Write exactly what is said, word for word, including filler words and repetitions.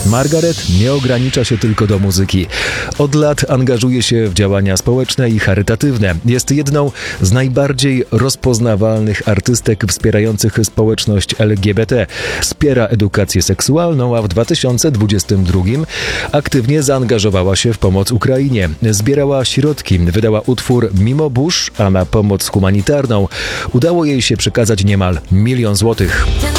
Margaret nie ogranicza się tylko do muzyki. Od lat angażuje się w działania społeczne i charytatywne. Jest jedną z najbardziej rozpoznawalnych artystek wspierających społeczność L G B T. Wspiera edukację seksualną, a w dwa tysiące dwudziestym drugim aktywnie zaangażowała się w pomoc Ukrainie. Zbierała środki, wydała utwór Mimo burz, a na pomoc humanitarną udało jej się przekazać niemal milion złotych.